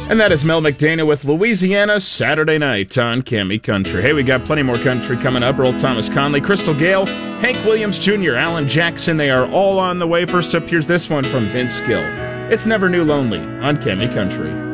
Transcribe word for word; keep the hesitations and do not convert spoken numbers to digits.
And that is Mel McDaniel with Louisiana Saturday Night on Cami Country. Hey, we got plenty more country coming up. Earl Thomas Conley, Crystal Gale, Hank Williams Junior, Alan Jackson. They are all on the way. First up, here's this one from Vince Gill. It's Never Knew Lonely on Cami Country.